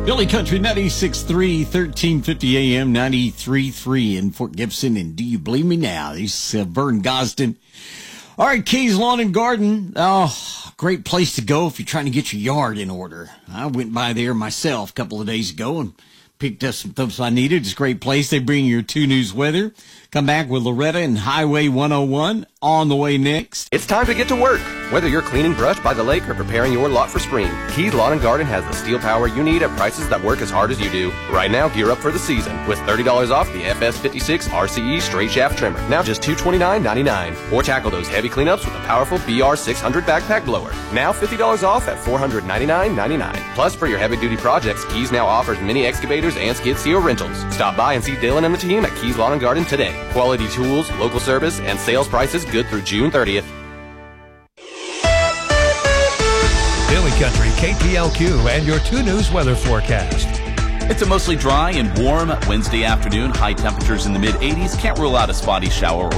Billy Country 96.3, 1350 AM, 93.3 in Fort Gibson. And do you believe me now? This is Vern Gosden. All right, Keys Lawn and Garden. Oh, great place to go if you're trying to get your yard in order. I went by there myself a couple of days ago and picked up some stuff I needed. It's a great place. They bring you your 2 News weather. Come back with Loretta and Highway 101 on the way next. It's time to get to work. Whether you're cleaning brush by the lake or preparing your lot for spring, Keys Lawn & Garden has the steel power you need at prices that work as hard as you do. Right now, gear up for the season with $30 off the FS56 RCE straight shaft trimmer. Now just $229.99. Or tackle those heavy cleanups with a powerful BR600 backpack blower. Now $50 off at $499.99. Plus, for your heavy-duty projects, Keys now offers mini excavators and skid steer rentals. Stop by and see Dylan and the team at Keys Lawn & Garden today. Quality tools, local service, and sales prices good through June 30th. Billy Country, KPLQ, and your 2 News weather forecast. It's a mostly dry and warm Wednesday afternoon. High temperatures in the mid-80s. Can't rule out a spotty shower or